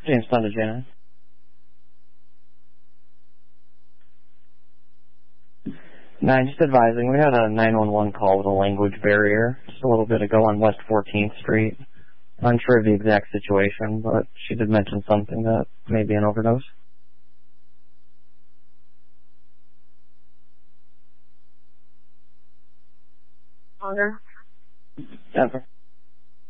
Jamestown to Janet. Just advising, we had a 911 call with a language barrier just a little bit ago on West 14th Street. Unsure of the exact situation, but she did mention something that may be an overdose. Longer? Ever.